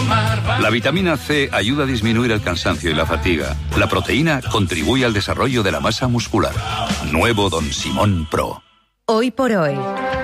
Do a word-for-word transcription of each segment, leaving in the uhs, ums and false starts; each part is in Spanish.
La vitamina C ayuda a disminuir el cansancio y la fatiga. La proteína contribuye al desarrollo de la masa muscular. Nuevo Don Simón Pro. Hoy por hoy,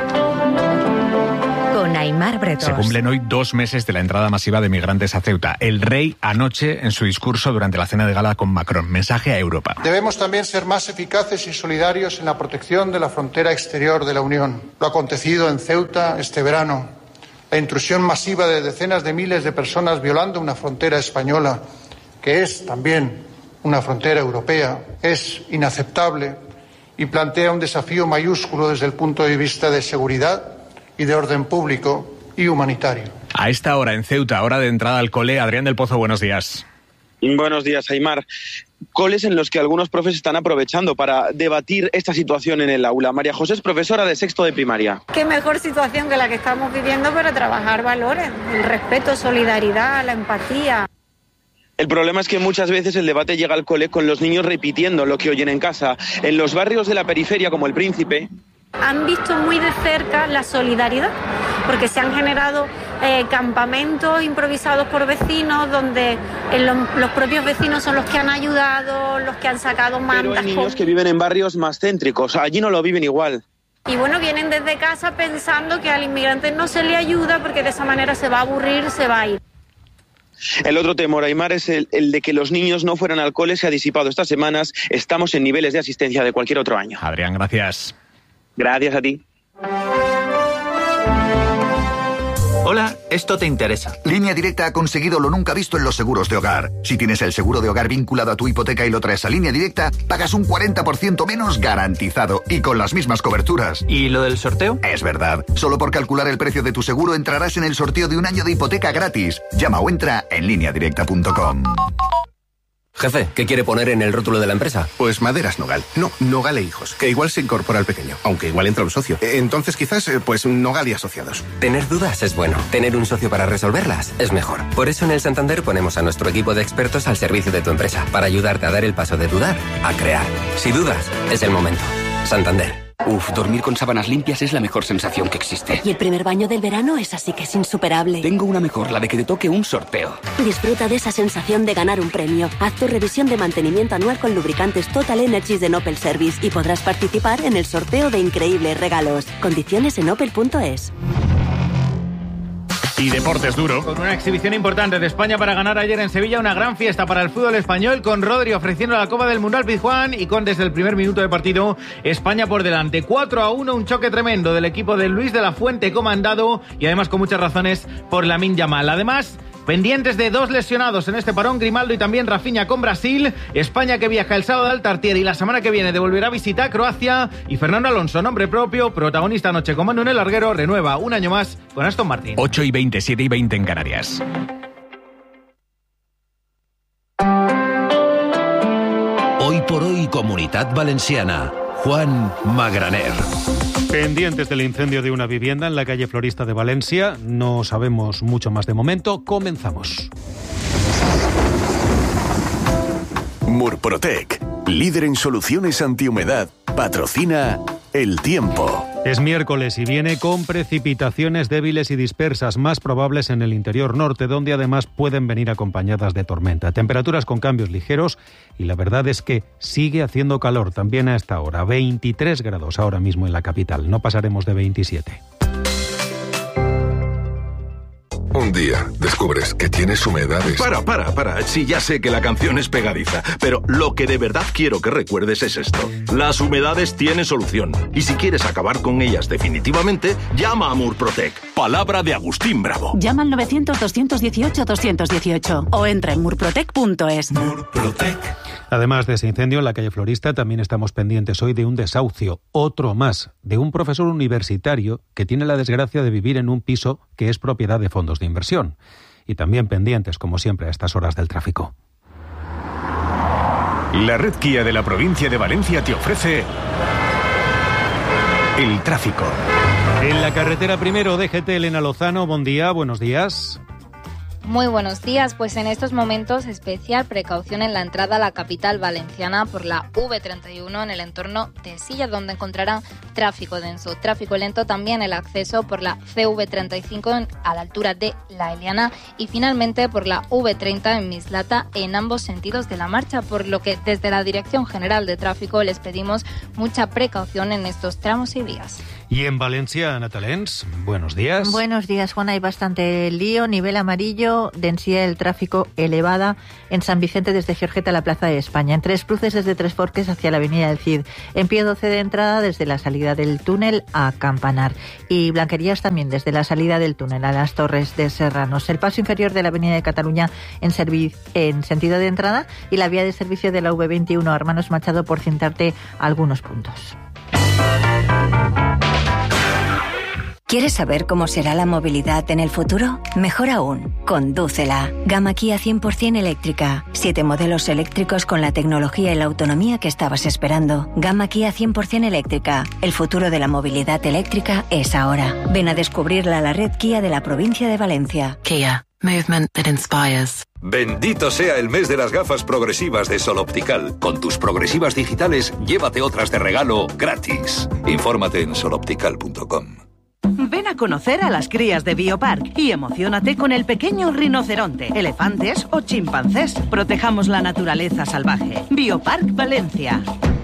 con Aimar Bretós. Se cumplen hoy dos meses de la entrada masiva de migrantes a Ceuta. El rey anoche en su discurso durante la cena de gala con Macron. Mensaje a Europa. Debemos también ser más eficaces y solidarios en la protección de la frontera exterior de la Unión. Lo acontecido en Ceuta este verano, la intrusión masiva de decenas de miles de personas violando una frontera española, que es también una frontera europea, es inaceptable y plantea un desafío mayúsculo desde el punto de vista de seguridad y de orden público y humanitario. A esta hora en Ceuta, hora de entrada al cole, Adrián del Pozo, buenos días. Buenos días, Aimar. Coles en los que algunos profes están aprovechando para debatir esta situación en el aula. María José es profesora de sexto de primaria. Qué mejor situación que la que estamos viviendo para trabajar valores, el respeto, solidaridad, la empatía. El problema es que muchas veces el debate llega al cole con los niños repitiendo lo que oyen en casa. En los barrios de la periferia, como El Príncipe, han visto muy de cerca la solidaridad, porque se han generado eh, campamentos improvisados por vecinos, donde eh, lo, los propios vecinos son los que han ayudado, los que han sacado mantas. Pero hay niños que viven en barrios más céntricos, allí no lo viven igual. Y bueno, vienen desde casa pensando que al inmigrante no se le ayuda porque de esa manera se va a aburrir, se va a ir. El otro temor, Aimar, es el, el de que los niños no fueran al cole. Se ha disipado estas semanas. Estamos en niveles de asistencia de cualquier otro año. Adrián, gracias. Gracias a ti. Hola, esto te interesa. Línea Directa ha conseguido lo nunca visto en los seguros de hogar. Si tienes el seguro de hogar vinculado a tu hipoteca y lo traes a Línea Directa, pagas un cuarenta por ciento menos garantizado y con las mismas coberturas. ¿Y lo del sorteo? Es verdad. Solo por calcular el precio de tu seguro entrarás en el sorteo de un año de hipoteca gratis. Llama o entra en línea directa punto com. Jefe, ¿qué quiere poner en el rótulo de la empresa? Pues Maderas Nogal. No, Nogal e Hijos, que igual se incorpora al pequeño, aunque igual entra un socio. Entonces quizás, pues Nogal y Asociados. Tener dudas es bueno. Tener un socio para resolverlas es mejor. Por eso en el Santander ponemos a nuestro equipo de expertos al servicio de tu empresa, para ayudarte a dar el paso de dudar a crear. Si dudas, es el momento. Santander. Uf, dormir con sábanas limpias es la mejor sensación que existe. Y el primer baño del verano es así que es insuperable. Tengo una mejor, la de que te toque un sorteo. Disfruta de esa sensación de ganar un premio. Haz tu revisión de mantenimiento anual con lubricantes Total Energies de Opel Service y podrás participar en el sorteo de increíbles regalos. Condiciones en opel punto es. Y deportes duro. Con una exhibición importante de España para ganar ayer en Sevilla, una gran fiesta para el fútbol español, con Rodri ofreciendo la Copa del Mundial Pizjuán y con desde el primer minuto de partido España por delante. cuatro a uno, un choque tremendo del equipo de Luis de la Fuente comandado y además con muchas razones por Lamine Yamal. Además, pendientes de dos lesionados en este parón, Grimaldo y también Rafinha con Brasil. España que viaja el sábado al Tartiere y la semana que viene devolverá a visitar Croacia. Y Fernando Alonso, nombre propio, protagonista anoche con Manu en el larguero, renueva un año más con Aston Martin. ocho y veinte, siete y veinte en Canarias. Hoy por hoy, Comunitat Valenciana. Juan Magraner. Pendientes del incendio de una vivienda en la calle Florista de Valencia. No sabemos mucho más de momento. Comenzamos. Murprotec, líder en soluciones antihumedad, patrocina El Tiempo. Es miércoles y viene con precipitaciones débiles y dispersas, más probables en el interior norte, donde además pueden venir acompañadas de tormenta. Temperaturas con cambios ligeros y la verdad es que sigue haciendo calor también a esta hora. veintitrés grados ahora mismo en la capital, no pasaremos de veintisiete. Un día descubres que tienes humedades. Para, para, para. Sí, ya sé que la canción es pegadiza, pero lo que de verdad quiero que recuerdes es esto. Las humedades tienen solución. Y si quieres acabar con ellas definitivamente, llama a Murprotec. Palabra de Agustín Bravo. Llama al novecientos, doscientos dieciocho, doscientos dieciocho o entra en murprotec punto es. Murprotec. Además de ese incendio en la calle Florista, también estamos pendientes hoy de un desahucio, otro más, de un profesor universitario que tiene la desgracia de vivir en un piso que es propiedad de fondos de inversión. Y también pendientes, como siempre, a estas horas del tráfico. La red Kia de la provincia de Valencia te ofrece el tráfico. En la carretera primero, D G T Elena Lozano, buen día, buenos días. Muy buenos días, pues en estos momentos especial precaución en la entrada a la capital valenciana por la V treinta y uno en el entorno de Silla, donde encontrarán tráfico denso, tráfico lento también el acceso por la C V treinta y cinco a la altura de La Eliana y finalmente por la V treinta en Mislata en ambos sentidos de la marcha, por lo que desde la Dirección General de Tráfico les pedimos mucha precaución en estos tramos y vías. Y en Valencia, Natalens, buenos días. Buenos días, Juan. Hay bastante lío, nivel amarillo, densidad del tráfico elevada en San Vicente desde Giorgeta a la Plaza de España, en Tres Cruces desde Tres Forques hacia la Avenida del Cid, en Pío doce de entrada desde la salida del túnel a Campanar y Blanquerías también desde la salida del túnel a las Torres de Serranos, el paso inferior de la Avenida de Cataluña en, servi- en sentido de entrada y la vía de servicio de la V veintiuno a Hermanos Machado, por citarte algunos puntos. ¿Quieres saber cómo será la movilidad en el futuro? Mejor aún, condúcela. Gama Kia cien por ciento eléctrica. Siete modelos eléctricos con la tecnología y la autonomía que estabas esperando. Gama Kia cien por ciento eléctrica. El futuro de la movilidad eléctrica es ahora. Ven a descubrirla a la red Kia de la provincia de Valencia. Kia. Movement that inspires. Bendito sea el mes de las gafas progresivas de Sol Optical. Con tus progresivas digitales, llévate otras de regalo gratis. Infórmate en sol optical punto com. Ven a conocer a las crías de Biopark y emociónate con el pequeño rinoceronte, elefantes o chimpancés. Protejamos la naturaleza salvaje. Biopark Valencia.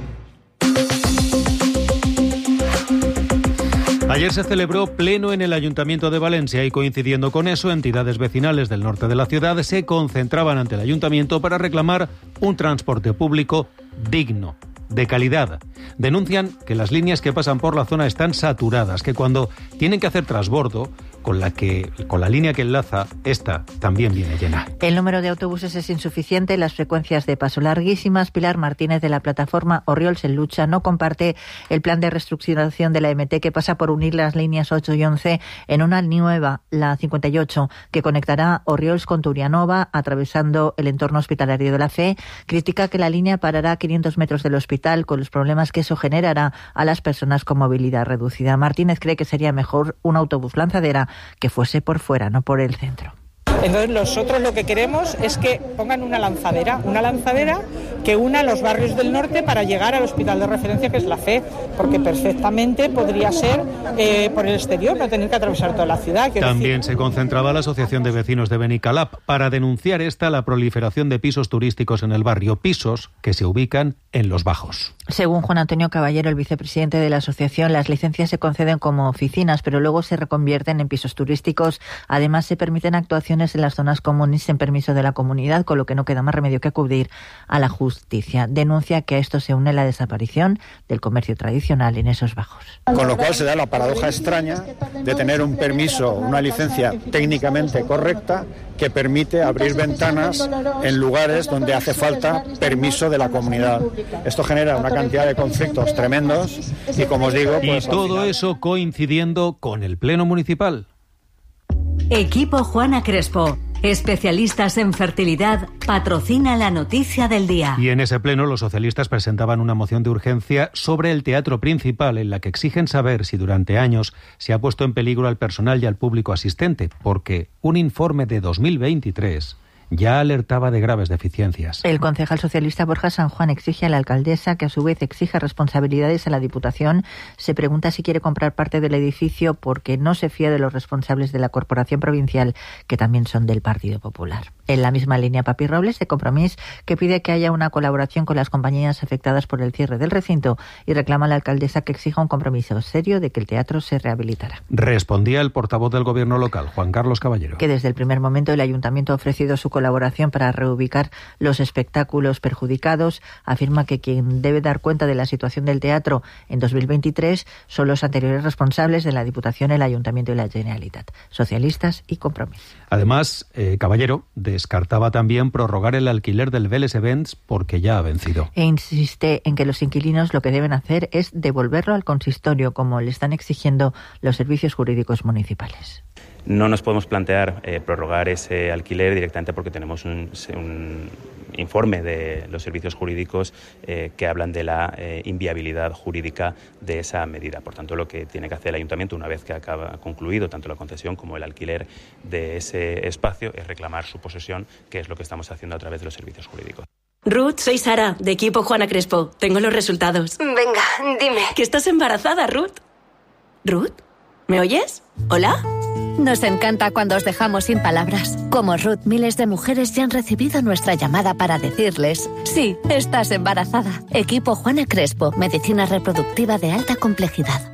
Ayer se celebró pleno en el Ayuntamiento de Valencia y coincidiendo con eso, entidades vecinales del norte de la ciudad se concentraban ante el Ayuntamiento para reclamar un transporte público digno, de calidad. Denuncian que las líneas que pasan por la zona están saturadas, que cuando tienen que hacer transbordo, con la que con la línea que enlaza, esta también viene llena. El número de autobuses es insuficiente, las frecuencias de paso larguísimas. Pilar Martínez, de la plataforma Orriols en Lucha, no comparte el plan de reestructuración de la M T que pasa por unir las líneas ocho y once en una nueva, la cincuenta y ocho, que conectará Orriols con Turianova, atravesando el entorno hospitalario de la Fe. Critica que la línea parará a quinientos metros del hospital, con los problemas que eso generará a las personas con movilidad reducida. Martínez cree que sería mejor un autobús lanzadera que fuese por fuera, no por el centro. Entonces nosotros lo que queremos es que pongan una lanzadera, una lanzadera que una los barrios del norte para llegar al hospital de referencia que es la Fe, porque perfectamente podría ser eh, por el exterior, no tener que atravesar toda la ciudad. También decir... se concentraba la Asociación de Vecinos de Benicalap para denunciar esta la proliferación de pisos turísticos en el barrio, pisos que se ubican en los bajos. Según Juan Antonio Caballero, el vicepresidente de la asociación, las licencias se conceden como oficinas, pero luego se reconvierten en pisos turísticos. Además, se permiten actuaciones en las zonas comunes sin permiso de la comunidad, con lo que no queda más remedio que acudir a la justicia. Denuncia que a esto se une la desaparición del comercio tradicional en esos bajos. Con lo cual se da la paradoja extraña de tener un permiso, una licencia técnicamente correcta que permite abrir ventanas en lugares donde hace falta permiso de la comunidad. Esto genera una cantidad de conflictos tremendos y, como os digo... Pues, y todo final... eso coincidiendo con el pleno municipal. Equipo Juana Crespo, especialistas en fertilidad, patrocina la noticia del día. Y en ese pleno los socialistas presentaban una moción de urgencia sobre el Teatro Principal en la que exigen saber si durante años se ha puesto en peligro al personal y al público asistente, porque un informe de dos mil veintitrés ya alertaba de graves deficiencias. El concejal socialista Borja San Juan exige a la alcaldesa que a su vez exija responsabilidades a la Diputación. Se pregunta si quiere comprar parte del edificio porque no se fía de los responsables de la Corporación Provincial, que también son del Partido Popular. En la misma línea, Papi Robles, de Compromís, que pide que haya una colaboración con las compañías afectadas por el cierre del recinto y reclama a la alcaldesa que exija un compromiso serio de que el teatro se rehabilitará. Respondía el portavoz del Gobierno local, Juan Carlos Caballero. Que desde el primer momento el Ayuntamiento ha ofrecido su colaboración para reubicar los espectáculos perjudicados. Afirma que quien debe dar cuenta de la situación del teatro en dos mil veintitrés son los anteriores responsables de la Diputación, el Ayuntamiento y la Generalitat, socialistas y Compromís. Además, eh, Caballero descartaba también prorrogar el alquiler del Vélez Events porque ya ha vencido. E insiste en que los inquilinos lo que deben hacer es devolverlo al consistorio, como le están exigiendo los servicios jurídicos municipales. No nos podemos plantear eh, prorrogar ese alquiler directamente porque tenemos un, un informe de los servicios jurídicos eh, que hablan de la eh, inviabilidad jurídica de esa medida. Por tanto, lo que tiene que hacer el ayuntamiento una vez que acaba concluido tanto la concesión como el alquiler de ese espacio es reclamar su posesión, que es lo que estamos haciendo a través de los servicios jurídicos. Ruth, soy Sara, de Equipo Juana Crespo. Tengo los resultados. Venga, dime. Que estás embarazada, Ruth. ¿Ruth? ¿Me oyes? ¿Hola? Nos encanta cuando os dejamos sin palabras. Como Ruth, miles de mujeres ya han recibido nuestra llamada para decirles: sí, estás embarazada. Equipo Juana Crespo, medicina reproductiva de alta complejidad.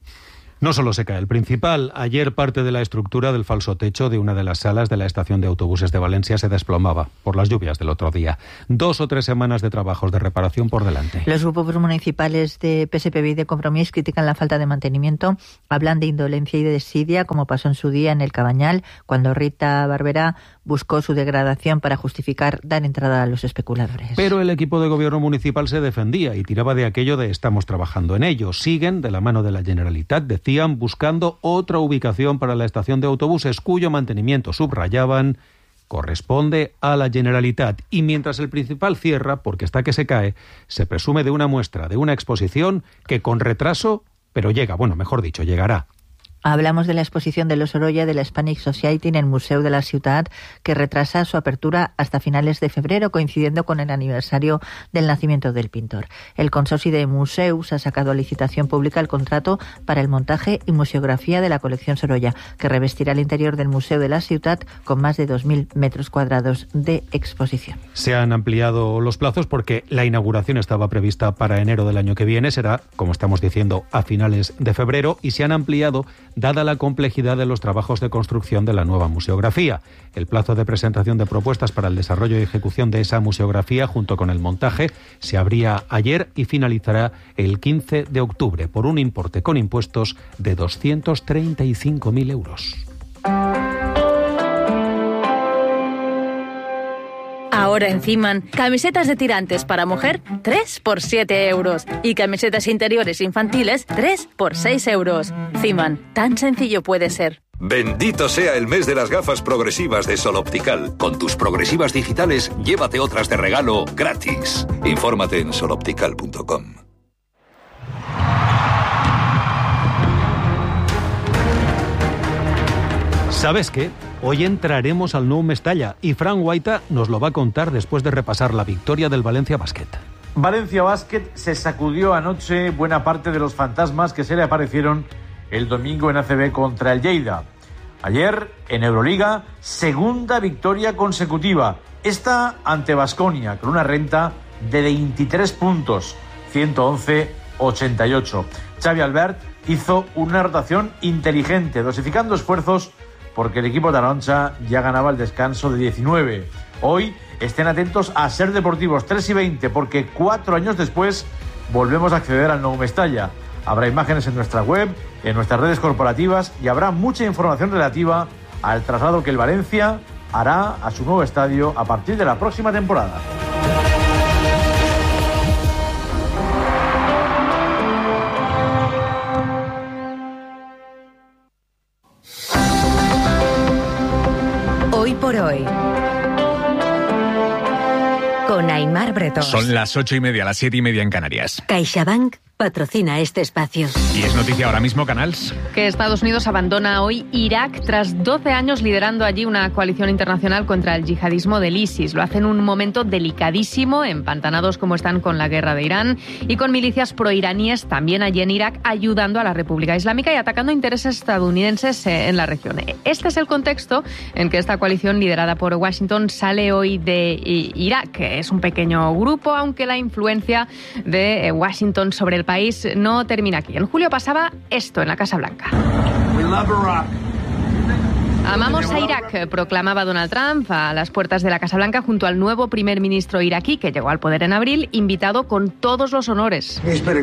No solo se cae el principal. Ayer parte de la estructura del falso techo de una de las salas de la estación de autobuses de Valencia se desplomaba por las lluvias del otro día. Dos o tres semanas de trabajos de reparación por delante. Los grupos municipales de P S P B y de Compromís critican la falta de mantenimiento. Hablan de indolencia y de desidia, como pasó en su día en el Cabañal, cuando Rita Barberá buscó su degradación para justificar dar entrada a los especuladores. Pero el equipo de gobierno municipal se defendía y tiraba de aquello de estamos trabajando en ello. Siguen, de la mano de la Generalitat, decían, buscando otra ubicación para la estación de autobuses, cuyo mantenimiento, subrayaban, corresponde a la Generalitat. Y mientras el principal cierra, porque está que se cae, se presume de una muestra, de una exposición que con retraso, pero llega, bueno, mejor dicho, llegará. Hablamos de la exposición de los Sorolla de la Hispanic Society en el Museu de la Ciutat, que retrasa su apertura hasta finales de febrero, coincidiendo con el aniversario del nacimiento del pintor. El Consorci de Museus ha sacado a licitación pública el contrato para el montaje y museografía de la colección Sorolla, que revestirá el interior del Museu de la Ciutat con más de dos mil metros cuadrados de exposición. Se han ampliado los plazos porque la inauguración estaba prevista para enero del año que viene, será, como estamos diciendo, a finales de febrero, y se han ampliado dada la complejidad de los trabajos de construcción de la nueva museografía. El plazo de presentación de propuestas para el desarrollo y ejecución de esa museografía, junto con el montaje, se abría ayer y finalizará el quince de octubre por un importe con impuestos de doscientos treinta y cinco mil euros. Ahora en Ciman, camisetas de tirantes para mujer, tres por siete euros. Y camisetas interiores infantiles, tres por seis euros. Ciman, tan sencillo puede ser. Bendito sea el mes de las gafas progresivas de Sol Optical. Con tus progresivas digitales, llévate otras de regalo gratis. Infórmate en sol optical punto com. ¿Sabes qué? Hoy entraremos al Nou Mestalla y Fran Guaita nos lo va a contar después de repasar la victoria del Valencia Basket. Valencia Basket se sacudió anoche buena parte de los fantasmas que se le aparecieron el domingo en A C B contra el Lleida. Ayer, en Euroliga, segunda victoria consecutiva. Esta ante Baskonia, con una renta de veintitrés puntos, ciento once a ochenta y ocho. Xavi Albert hizo una rotación inteligente, dosificando esfuerzos porque el equipo taronja ya ganaba el descanso de diecinueve. Hoy estén atentos a Ser Deportivos tres y veinte, porque cuatro años después volvemos a acceder al Nou Mestalla. Habrá imágenes en nuestra web, en nuestras redes corporativas, y habrá mucha información relativa al traslado que el Valencia hará a su nuevo estadio a partir de la próxima temporada. Hoy por hoy, con Aimar Bretón. Son las ocho y media, las siete y media en Canarias. CaixaBank patrocina este espacio. Y es noticia ahora mismo, Canals. Que Estados Unidos abandona hoy Irak tras doce años liderando allí una coalición internacional contra el yihadismo del ISIS. Lo hace en un momento delicadísimo, empantanados como están con la guerra de Irán y con milicias proiraníes también allí en Irak, ayudando a la República Islámica y atacando intereses estadounidenses en la región. Este es el contexto en que esta coalición liderada por Washington sale hoy de Irak. Es un pequeño grupo, aunque la influencia de Washington sobre el país no termina aquí. En julio pasaba esto en la Casa Blanca. Amamos a Irak, proclamaba Donald Trump a las puertas de la Casa Blanca junto al nuevo primer ministro iraquí que llegó al poder en abril, invitado con todos los honores.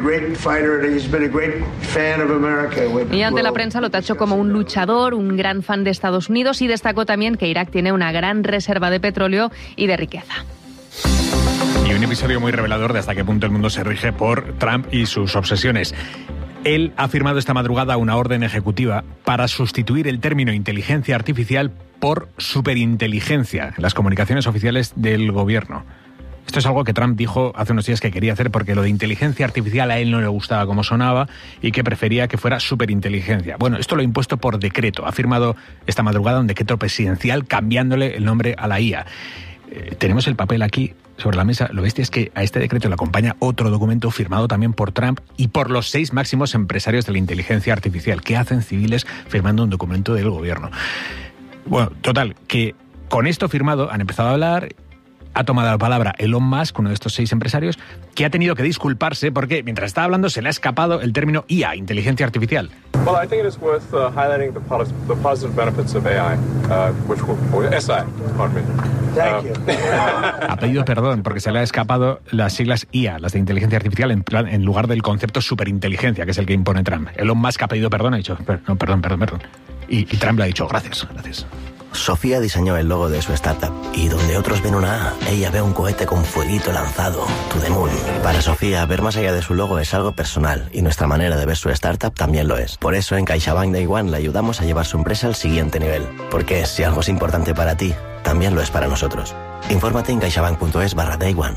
Y ante la prensa lo tachó como un luchador, un gran fan de Estados Unidos, y destacó también que Irak tiene una gran reserva de petróleo y de riqueza. Y un episodio muy revelador de hasta qué punto el mundo se rige por Trump y sus obsesiones. Él ha firmado esta madrugada una orden ejecutiva para sustituir el término inteligencia artificial por superinteligencia en las comunicaciones oficiales del gobierno. Esto es algo que Trump dijo hace unos días que quería hacer porque lo de inteligencia artificial a él no le gustaba como sonaba y que prefería que fuera superinteligencia. Bueno, esto lo ha impuesto por decreto. Ha firmado esta madrugada un decreto presidencial cambiándole el nombre a la I A. Eh, tenemos el papel aquí sobre la mesa. Lo bestia es que a este decreto le acompaña otro documento firmado también por Trump y por los seis máximos empresarios de la inteligencia artificial. ¿Qué hacen civiles firmando un documento del gobierno? Bueno, total, que con esto firmado han empezado a hablar. Ha tomado la palabra Elon Musk, uno de estos seis empresarios, que ha tenido que disculparse porque mientras estaba hablando se le ha escapado el término I A, inteligencia artificial. Well, I think it is worth uh, highlighting the, pos- the positive benefits of A I, uh, which will, or S I, pardon me. Thank you. Ha pedido perdón porque se le ha escapado las siglas I A, las de inteligencia artificial, en, plan, en lugar del concepto superinteligencia, que es el que impone Trump. Elon Musk ha pedido perdón, ha dicho, no, perdón, perdón, perdón. Y, y Trump le ha dicho, gracias, gracias. Sofía diseñó el logo de su startup y donde otros ven una A, ella ve un cohete con fueguito lanzado, to the moon. Para Sofía, ver más allá de su logo es algo personal y nuestra manera de ver su startup también lo es. Por eso en CaixaBank Day One le ayudamos a llevar su empresa al siguiente nivel. Porque si algo es importante para ti, también lo es para nosotros. Infórmate en caixabank.es barra Day One.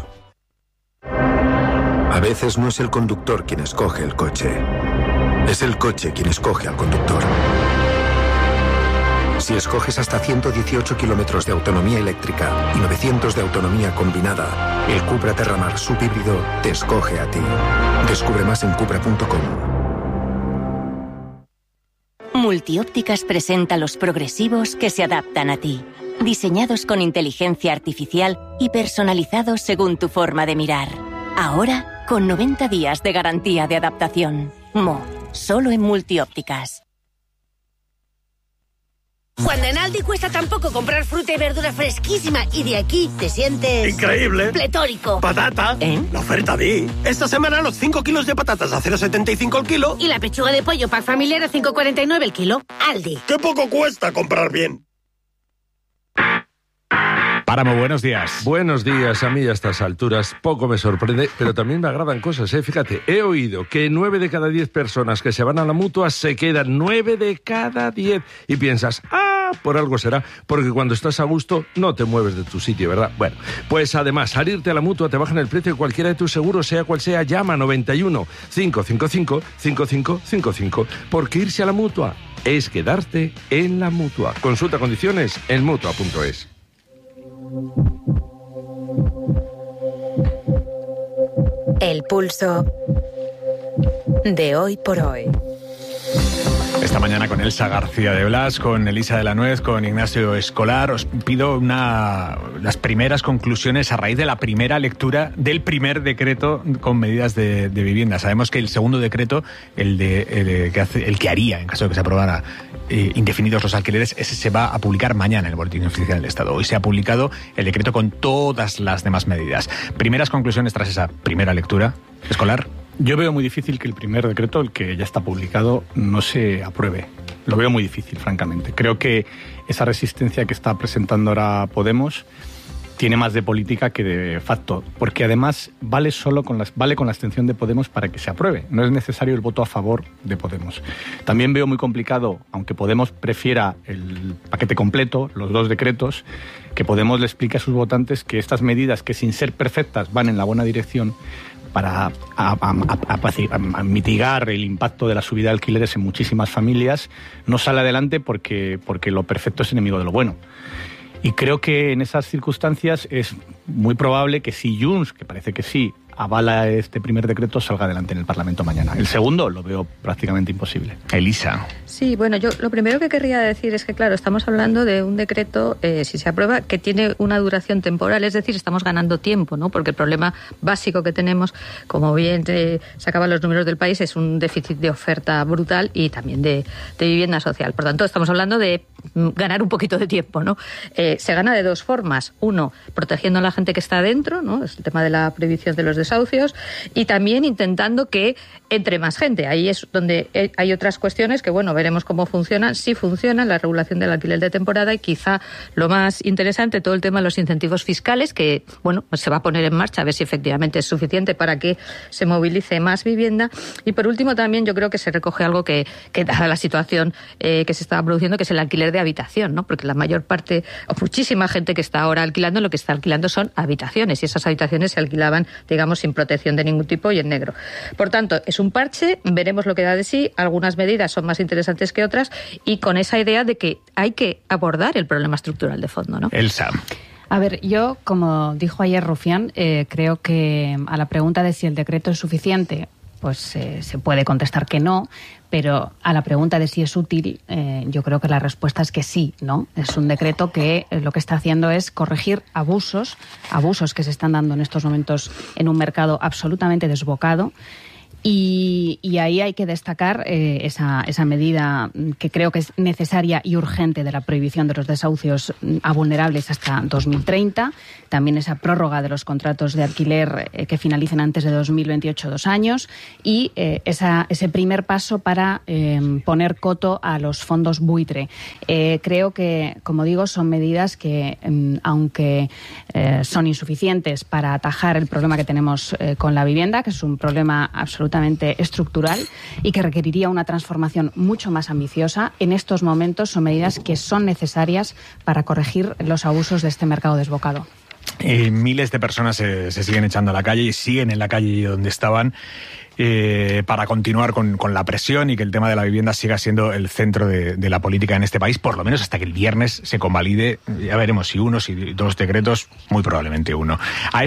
A veces no es el conductor quien escoge el coche, es el coche quien escoge al conductor. Si escoges hasta ciento dieciocho kilómetros de autonomía eléctrica y novecientos de autonomía combinada, el Cupra Terramar subhíbrido te escoge a ti. Descubre más en cupra punto com. Multiópticas presenta los progresivos que se adaptan a ti. Diseñados con inteligencia artificial y personalizados según tu forma de mirar. Ahora, con noventa días de garantía de adaptación. Mo, solo en Multiópticas. Cuando en Aldi cuesta tan poco comprar fruta y verdura fresquísima y de aquí te sientes... ¡increíble! ¡Pletórico! ¡Patata! ¿Eh? La oferta di. Esta semana los cinco kilos de patatas a cero coma setenta y cinco el kilo. Y la pechuga de pollo pack familiar a cinco coma cuarenta y nueve el kilo. Aldi. ¡Qué poco cuesta comprar bien! Páramo, buenos días. Buenos días. A mí a estas alturas poco me sorprende, pero también me agradan cosas, ¿eh? Fíjate, he oído que nueve de cada diez personas que se van a la Mutua se quedan, nueve de cada diez. Y piensas, ah, por algo será, porque cuando estás a gusto no te mueves de tu sitio, ¿verdad? Bueno, pues además, al irte a la Mutua te bajan el precio de cualquiera de tus seguros, sea cual sea. Llama a noventa y uno, cinco cinco cinco, cinco cinco cinco cinco, porque irse a la Mutua es quedarte en la Mutua. Consulta condiciones en mutua punto es. El pulso de hoy por hoy. Esta mañana con Elsa García de Blas, con Elisa de la Nuez, con Ignacio Escolar, os pido una, las primeras conclusiones a raíz de la primera lectura del primer decreto con medidas de, de vivienda. Sabemos que el segundo decreto, el, de, el, que, hace, el que haría, en caso de que se aprobara, eh, indefinidos los alquileres, ese se va a publicar mañana en el Boletín Oficial del Estado. Hoy se ha publicado el decreto con todas las demás medidas. Primeras conclusiones tras esa primera lectura, Escolar. Yo veo muy difícil que el primer decreto, el que ya está publicado, no se apruebe. Lo veo muy difícil, francamente. Creo que esa resistencia que está presentando ahora Podemos tiene más de política que de facto, porque además vale solo con las, vale con la abstención de Podemos para que se apruebe. No es necesario el voto a favor de Podemos. También veo muy complicado, aunque Podemos prefiera el paquete completo, los dos decretos, que Podemos le explique a sus votantes que estas medidas, que sin ser perfectas van en la buena dirección, para a, a, a, a, a mitigar el impacto de la subida de alquileres en muchísimas familias, no sale adelante porque, porque lo perfecto es enemigo de lo bueno. Y creo que en esas circunstancias es muy probable que si Junts, que parece que sí, avala este primer decreto, salga adelante en el Parlamento mañana. El segundo lo veo prácticamente imposible. Elisa. Sí, bueno, yo lo primero que querría decir es que, claro, estamos hablando de un decreto, eh, si se aprueba, que tiene una duración temporal, es decir, estamos ganando tiempo, ¿no? Porque el problema básico que tenemos, como bien eh, sacaban los números del país, es un déficit de oferta brutal y también de, de vivienda social. Por tanto, estamos hablando de ganar un poquito de tiempo, ¿no? Eh, se gana de dos formas. Uno, protegiendo a la gente que está dentro, ¿no? Es el tema de la prohibición de los desahucios, y también intentando que entre más gente. Ahí es donde hay otras cuestiones que, bueno, veremos cómo funcionan, si funcionan, la regulación del alquiler de temporada y quizá lo más interesante, todo el tema de los incentivos fiscales, que, bueno, pues se va a poner en marcha a ver si efectivamente es suficiente para que se movilice más vivienda. Y por último también yo creo que se recoge algo que, que dada la situación eh, que se estaba produciendo, que es el alquiler de habitación, ¿no? Porque la mayor parte, o muchísima gente que está ahora alquilando, lo que está alquilando son habitaciones, y esas habitaciones se alquilaban, digamos, sin protección de ningún tipo y en negro. Por tanto, es un parche, veremos lo que da de sí, algunas medidas son más interesantes que otras, y con esa idea de que hay que abordar el problema estructural de fondo, ¿no? Elsa. A ver, yo, como dijo ayer Rufián, eh, creo que a la pregunta de si el decreto es suficiente, pues eh, se puede contestar que no, pero a la pregunta de si es útil, eh, yo creo que la respuesta es que sí, ¿no? Es un decreto que eh, lo que está haciendo es corregir abusos, abusos que se están dando en estos momentos en un mercado absolutamente desbocado. Y, y ahí hay que destacar eh, esa, esa medida que creo que es necesaria y urgente de la prohibición de los desahucios a vulnerables hasta dos mil treinta. También esa prórroga de los contratos de alquiler eh, que finalicen antes de dos mil veintiocho, dos años. Y eh, esa, ese primer paso para eh, poner coto a los fondos buitre. Eh, creo que, como digo, son medidas que, eh, aunque eh, son insuficientes para atajar el problema que tenemos eh, con la vivienda, que es un problema absolutamente estructural y que requeriría una transformación mucho más ambiciosa, en estos momentos son medidas que son necesarias para corregir los abusos de este mercado desbocado. Eh, miles de personas se, se siguen echando a la calle y siguen en la calle donde estaban eh, para continuar con, con la presión y que el tema de la vivienda siga siendo el centro de, de la política en este país, por lo menos hasta que el viernes se convalide. Ya veremos si uno, si dos decretos, muy probablemente uno. A